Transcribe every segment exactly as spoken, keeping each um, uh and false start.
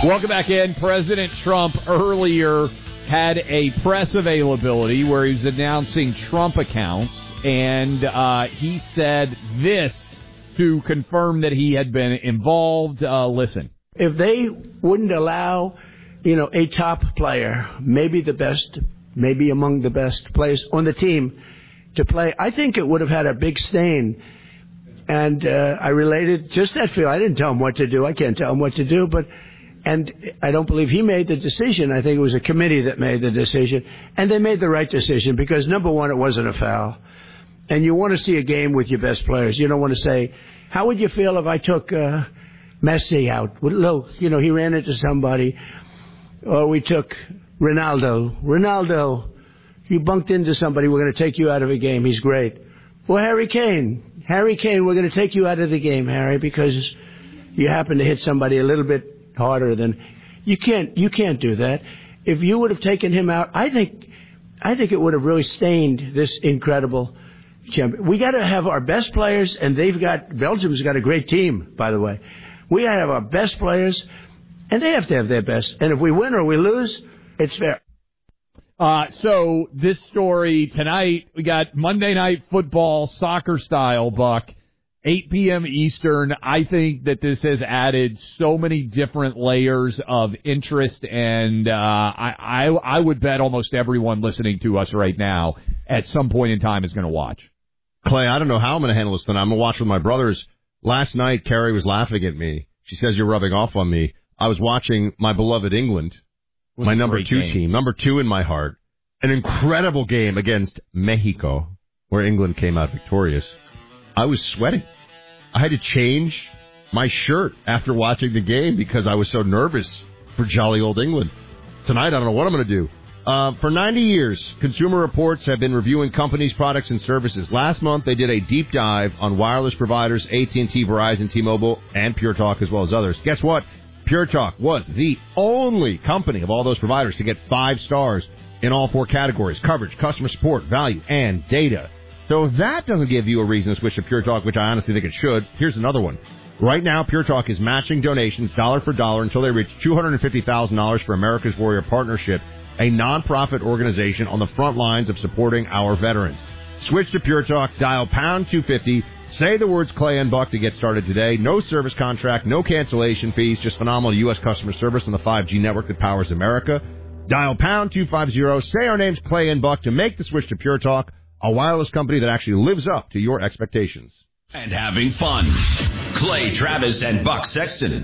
Welcome back in. President Trump earlier had a press availability where he was announcing Trump accounts, and uh, he said this to confirm that he had been involved. Uh, listen. If they wouldn't allow, you know, a top player, maybe the best, maybe among the best players on the team to play, I think it would have had a big stain. And uh, I related just that feel. I didn't tell him what to do. I can't tell him what to do, but... And I don't believe he made the decision. I think it was a committee that made the decision. And they made the right decision because, number one, it wasn't a foul. And you want to see a game with your best players. You don't want to say, how would you feel if I took uh, Messi out? Look, you know, he ran into somebody. Or we took Ronaldo. Ronaldo, you bunked into somebody. We're going to take you out of a game. He's great. Or Harry Kane. Harry Kane, we're going to take you out of the game, Harry, because you happen to hit somebody a little bit harder than you can't you can't do that. If you would have taken him out, I think I think it would have really stained this incredible champion. We got to have our best players, and they've got Belgium's got a great team, by the way. We got to have our best players, and they have to have their best. And if we win or we lose, it's fair. Uh, so this story tonight, we got Monday Night Football, soccer style, Buck. eight p.m. Eastern. I think that this has added so many different layers of interest, and uh, I, I I would bet almost everyone listening to us right now at some point in time is going to watch. Clay, I don't know how I'm going to handle this tonight. I'm going to watch with my brothers. Last night, Carrie was laughing at me. She says you're rubbing off on me. I was watching my beloved England, my number two game. team, number two in my heart. An incredible game against Mexico, where England came out victorious. I was sweating. I had to change my shirt after watching the game because I was so nervous for jolly old England. Tonight, I don't know what I'm going to do. Uh, for ninety years, Consumer Reports have been reviewing companies' products and services. Last month, they did a deep dive on wireless providers, A T and T, Verizon, T-Mobile, and Pure Talk, as well as others. Guess what? Pure Talk was the only company of all those providers to get five stars in all four categories: coverage, customer support, value, and data. So if that doesn't give you a reason to switch to Pure Talk, which I honestly think it should, here's another one. Right now, Pure Talk is matching donations dollar for dollar until they reach two hundred fifty thousand dollars for America's Warrior Partnership, a nonprofit organization on the front lines of supporting our veterans. Switch to Pure Talk, dial pound two fifty, say the words Clay and Buck to get started today. No service contract, no cancellation fees, just phenomenal U S customer service on the five G network that powers America. Dial pound two fifty, say our name's Clay and Buck to make the switch to Pure Talk, a wireless company that actually lives up to your expectations. And having fun. Clay Travis and Buck Sexton.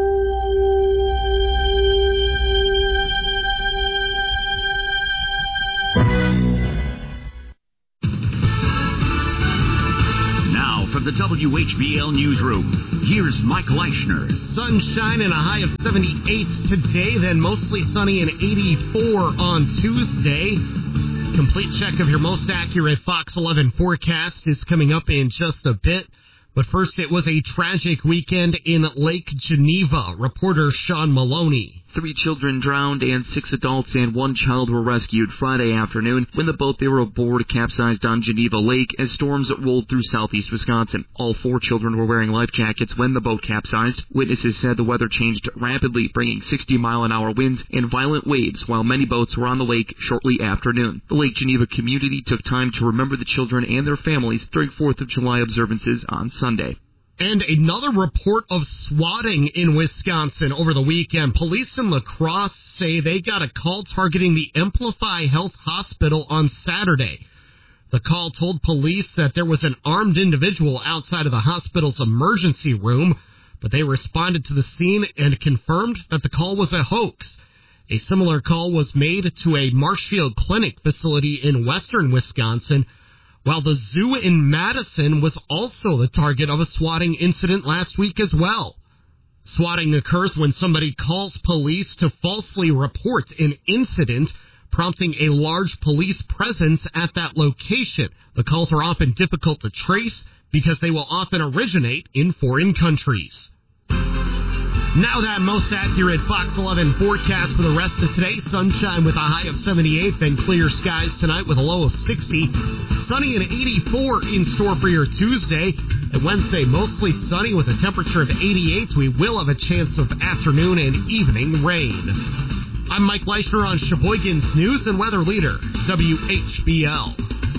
Now from the W H B L Newsroom, here's Michael Eichner. Sunshine and a high of seventy-eight today, then mostly sunny and eighty-four on Tuesday. Complete check of your most accurate Fox eleven forecast is coming up in just a bit. But first, it was a tragic weekend in Lake Geneva. Reporter Sean Maloney. Three children drowned and six adults and one child were rescued Friday afternoon when the boat they were aboard capsized on Geneva Lake as storms rolled through southeast Wisconsin. All four children were wearing life jackets when the boat capsized. Witnesses said the weather changed rapidly, bringing sixty mile an hour winds and violent waves while many boats were on the lake shortly after noon. The Lake Geneva community took time to remember the children and their families during fourth of July observances on Sunday. And another report of swatting in Wisconsin over the weekend. Police in La Crosse say they got a call targeting the Amplify Health Hospital on Saturday. The call told police that there was an armed individual outside of the hospital's emergency room, but they responded to the scene and confirmed that the call was a hoax. A similar call was made to a Marshfield Clinic facility in western Wisconsin, while the zoo in Madison was also the target of a swatting incident last week as well. Swatting occurs when somebody calls police to falsely report an incident, prompting a large police presence at that location. The calls are often difficult to trace because they will often originate in foreign countries. Now that most accurate Fox eleven forecast for the rest of today. Sunshine with a high of seventy-eight, then clear skies tonight with a low of sixty. Sunny and eighty-four in store for your Tuesday. Wednesday, mostly sunny with a temperature of eighty-eight. We will have a chance of afternoon and evening rain. I'm Mike Leishner on Sheboygan's News and Weather Leader, W H B L.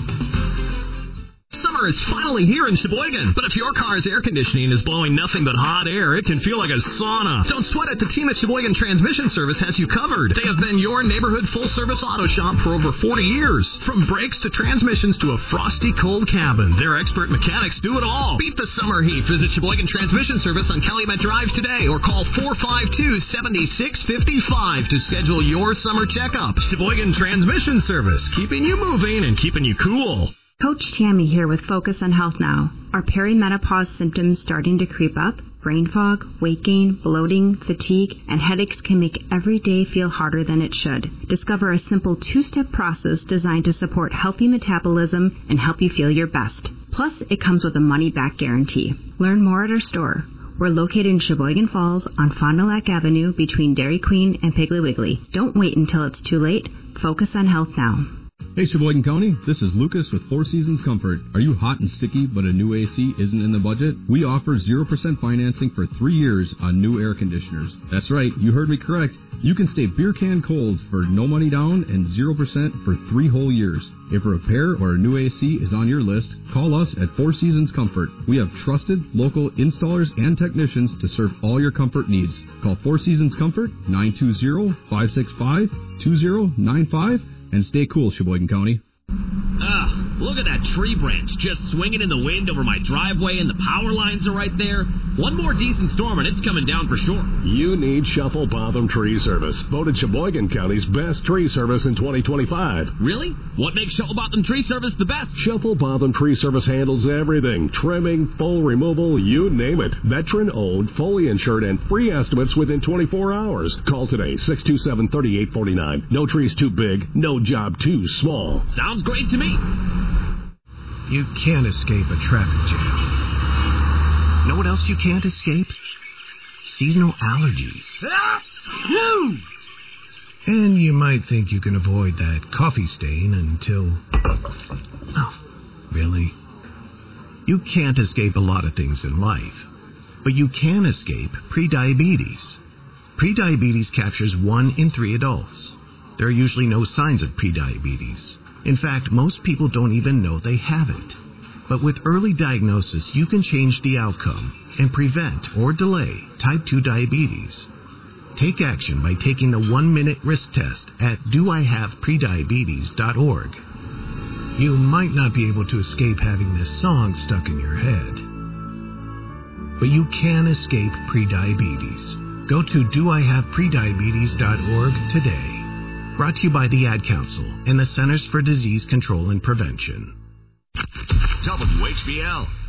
Summer is finally here in Sheboygan, but if your car's air conditioning is blowing nothing but hot air, it can feel like a sauna. Don't sweat it. The team at Sheboygan Transmission Service has you covered. They have been your neighborhood full-service auto shop for over forty years. From brakes to transmissions to a frosty cold cabin, their expert mechanics do it all. Beat the summer heat. Visit Sheboygan Transmission Service on Calumet Drive today or call four five two, seven six five five to schedule your summer checkup. Sheboygan Transmission Service, keeping you moving and keeping you cool. Coach Tammy here with Focus on Health Now. Are perimenopause symptoms starting to creep up? Brain fog, weight gain, bloating, fatigue, and headaches can make every day feel harder than it should. Discover a simple two-step process designed to support healthy metabolism and help you feel your best. Plus, it comes with a money-back guarantee. Learn more at our store. We're located in Sheboygan Falls on Fond du Lac Avenue between Dairy Queen and Piggly Wiggly. Don't wait until it's too late. Focus on health now. Hey Sheboygan County, this is Lucas with Four Seasons Comfort. Are you hot and sticky but a new A C isn't in the budget? We offer zero percent financing for three years on new air conditioners. That's right, you heard me correct. You can stay beer can cold for no money down and zero percent for three whole years. If a repair or a new A C is on your list, call us at Four Seasons Comfort. We have trusted local installers and technicians to serve all your comfort needs. Call Four Seasons Comfort, nine two zero, five six five, two zero nine five. And stay cool, Sheboygan County. Ah, look at that tree branch just swinging in the wind over my driveway, and the power lines are right there. One more decent storm and it's coming down for sure. You need Shuffle Botham Tree Service, voted Sheboygan County's best tree service in twenty twenty-five. Really? What makes Shuffle Botham Tree Service the best? Shuffle Botham Tree Service handles everything. Trimming, full removal, you name it. Veteran-owned, fully insured, and free estimates within twenty-four hours. Call today, six two seven, three eight four nine. No tree's too big, no job too small. Sounds great to me. You can't escape a traffic jam. Know what else you can't escape? Seasonal allergies. Ah! Phew! And you might think you can avoid that coffee stain until... Oh, really? You can't escape a lot of things in life, but you can escape prediabetes. Prediabetes captures one in three adults. There are usually no signs of prediabetes. In fact, most people don't even know they have it. But with early diagnosis, you can change the outcome and prevent or delay type two diabetes. Take action by taking the one-minute risk test at do I have prediabetes dot org. You might not be able to escape having this song stuck in your head, but you can escape prediabetes. Go to do I have prediabetes dot org today. Brought to you by the Ad Council and the Centers for Disease Control and Prevention. W H B L.